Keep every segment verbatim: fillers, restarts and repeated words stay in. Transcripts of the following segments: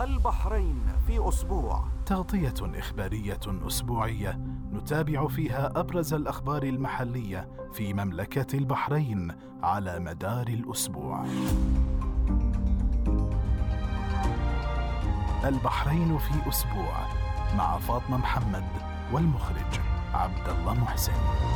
البحرين في أسبوع، تغطية إخبارية أسبوعية نتابع فيها أبرز الأخبار المحلية في مملكة البحرين على مدار الأسبوع. البحرين في أسبوع مع فاطمة محمد والمخرج عبد الله محسن.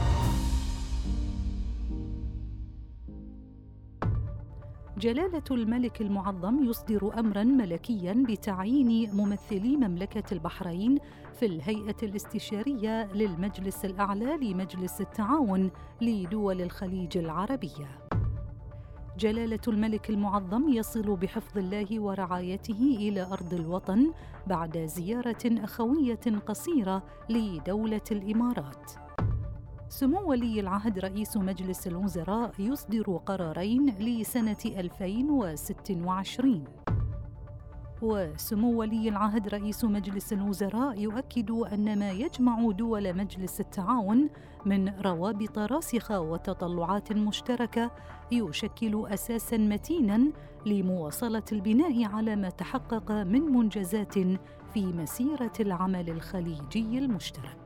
جلالة الملك المعظم يصدر أمراً ملكياً بتعيين ممثلي مملكة البحرين في الهيئة الاستشارية للمجلس الأعلى لمجلس التعاون لدول الخليج العربية. جلالة الملك المعظم يصل بحفظ الله ورعايته إلى أرض الوطن بعد زيارة أخوية قصيرة لدولة الإمارات. سمو ولي العهد رئيس مجلس الوزراء يصدر قرارين لسنة ألفين وستة وعشرين. وسمو ولي العهد رئيس مجلس الوزراء يؤكد أن ما يجمع دول مجلس التعاون من روابط راسخة وتطلعات مشتركة يشكل أساساً متيناً لمواصلة البناء على ما تحقق من منجزات في مسيرة العمل الخليجي المشترك.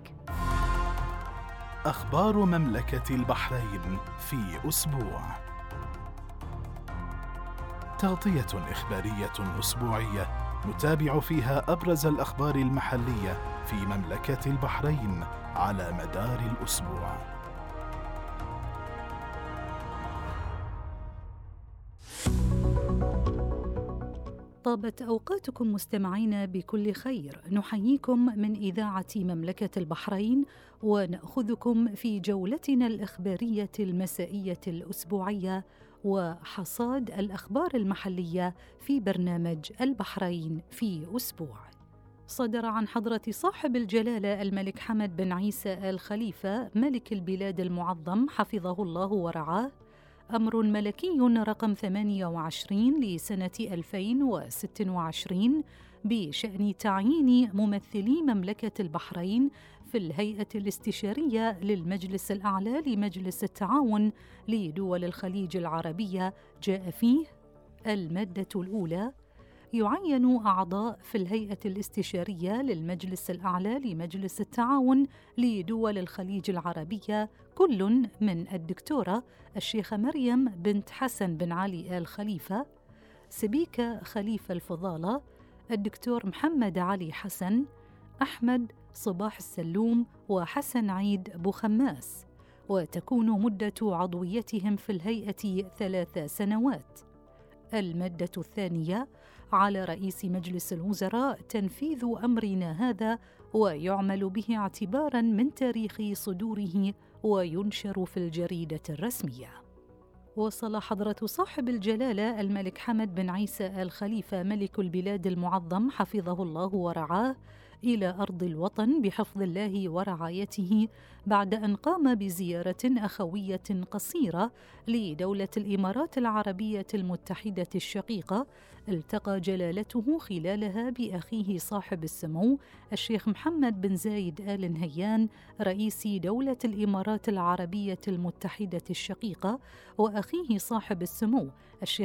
أخبار مملكة البحرين في أسبوع، تغطية إخبارية أسبوعية نتابع فيها أبرز الأخبار المحلية في مملكة البحرين على مدار الأسبوع. طابت أوقاتكم مستمعين بكل خير، نحييكم من إذاعة مملكة البحرين ونأخذكم في جولتنا الإخبارية المسائية الأسبوعية وحصاد الأخبار المحلية في برنامج البحرين في أسبوع. صدر عن حضرة صاحب الجلالة الملك حمد بن عيسى آل خليفة ملك البلاد المعظم حفظه الله ورعاه أمر ملكي رقم ثمانية وعشرين لسنة ألفين وستة وعشرين بشأن تعيين ممثلي مملكة البحرين في الهيئة الاستشارية للمجلس الأعلى لمجلس التعاون لدول الخليج العربية. جاء فيه المادة الأولى: يعين أعضاء في الهيئة الاستشارية للمجلس الأعلى لمجلس التعاون لدول الخليج العربية كل من الدكتورة الشيخة مريم بنت حسن بن علي آل خليفة، سبيكة خليفة الفضالة، الدكتور محمد علي حسن، أحمد صباح السلوم، وحسن عيد بوخماس، وتكون مدة عضويتهم في الهيئة ثلاث سنوات. المادة الثانية: على رئيس مجلس الوزراء تنفيذ أمرنا هذا ويعمل به اعتباراً من تاريخ صدوره وينشر في الجريدة الرسمية. وصل حضرة صاحب الجلالة الملك حمد بن عيسى آل خليفة ملك البلاد المعظم حفظه الله ورعاه إلى أرض الوطن بحفظ الله ورعايته بعد أن قام بزيارة أخوية قصيرة لدولة الإمارات العربية المتحدة الشقيقة. التقى جلالته خلالها بأخيه صاحب السمو الشيخ محمد بن زايد آل نهيان رئيس دولة الإمارات العربية المتحدة الشقيقة، وأخيه صاحب السمو الشيخ